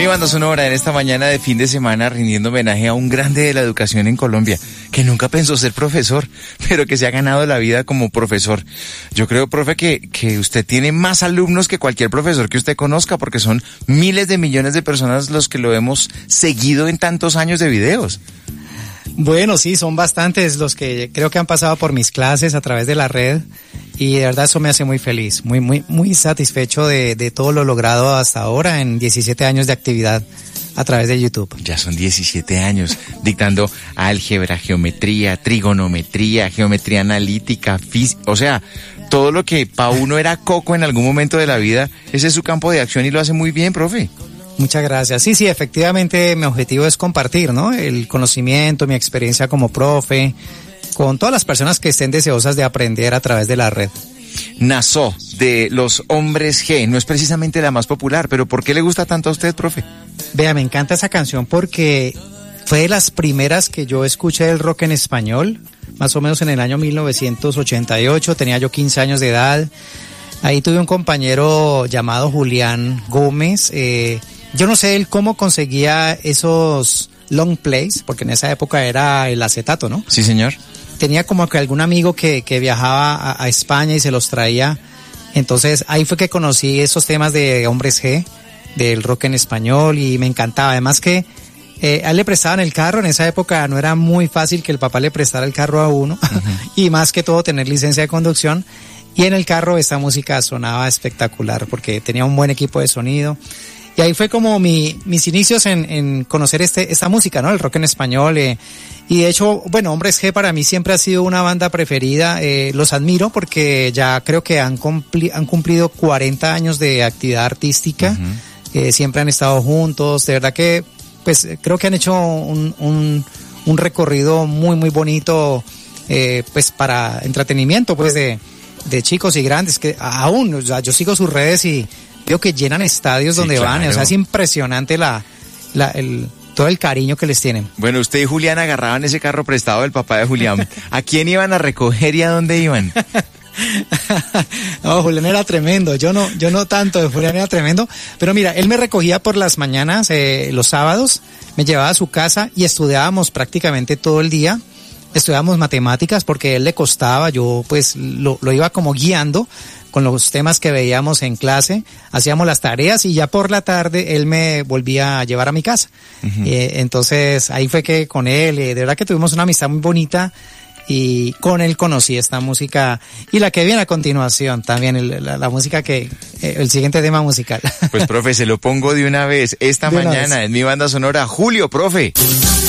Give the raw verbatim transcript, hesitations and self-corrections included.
Mi banda sonora en esta mañana de fin de semana rindiendo homenaje a un grande de la educación en Colombia, que nunca pensó ser profesor, pero que se ha ganado la vida como profesor. Yo creo, profe, que, que usted tiene más alumnos que cualquier profesor que usted conozca, porque son miles de millones de personas los que lo hemos seguido en tantos años de videos. Bueno, sí, son bastantes los que creo que han pasado por mis clases a través de la red y de verdad eso me hace muy feliz, muy muy muy satisfecho de, de todo lo logrado hasta ahora en diecisiete años de actividad a través de YouTube. Ya son diecisiete años dictando álgebra, geometría, trigonometría, geometría analítica, física, o sea, todo lo que para uno era coco en algún momento de la vida, ese es su campo de acción y lo hace muy bien, profe. Muchas gracias. Sí, sí, efectivamente mi objetivo es compartir, ¿no? El conocimiento, mi experiencia como profe, con todas las personas que estén deseosas de aprender a través de la red. Nassau, de los Hombres G, no es precisamente la más popular, pero ¿por qué le gusta tanto a usted, profe? Vea, me encanta esa canción porque fue de las primeras que yo escuché del rock en español, más o menos en el año mil novecientos ochenta y ocho, tenía yo quince años de edad. Ahí tuve un compañero llamado Julián Gómez, eh, yo no sé él cómo conseguía esos long plays, porque en esa época era el acetato, ¿no? Sí, señor. Tenía como que algún amigo que, que viajaba a, a España y se los traía. Entonces ahí fue que conocí esos temas de Hombres G, del rock en español, y me encantaba. Además que eh, a él le prestaban el carro, en esa época no era muy fácil que el papá le prestara el carro a uno, uh-huh. y más que todo tener licencia de conducción. Y en el carro esta música sonaba espectacular porque tenía un buen equipo de sonido. Y ahí fue como mi, mis inicios en, en conocer este, esta música, ¿no? El rock en español. Eh, y de hecho, bueno, Hombres G para mí siempre ha sido una banda preferida. Eh, los admiro porque ya creo que han, cumpli, han cumplido cuarenta años de actividad artística. Uh-huh. Eh, siempre han estado juntos. De verdad que, pues, creo que han hecho un, un, un recorrido muy, muy bonito, eh, pues, para entretenimiento, pues, de, de chicos y grandes. Que aún, o sea, yo sigo sus redes y veo que llenan estadios donde sí, van, claro. O sea, es impresionante la, la, el, todo el cariño que les tienen. Bueno, usted y Julián agarraban ese carro prestado del papá de Julián. ¿A quién iban a recoger y a dónde iban? No, Julián era tremendo, yo no, yo no tanto, Julián era tremendo, pero mira, él me recogía por las mañanas, eh, los sábados, me llevaba a su casa y estudiábamos prácticamente todo el día. Estudiábamos matemáticas porque a él le costaba, yo pues lo, lo iba como guiando con los temas que veíamos en clase, hacíamos las tareas y ya por la tarde él me volvía a llevar a mi casa. Uh-huh. Eh, entonces ahí fue que con él, eh, de verdad que tuvimos una amistad muy bonita y con él conocí esta música y la que viene a continuación también, el, la, la música que, eh, el siguiente tema musical. Pues profe, se lo pongo de una vez, esta de mañana en mi banda sonora, Julio, profe.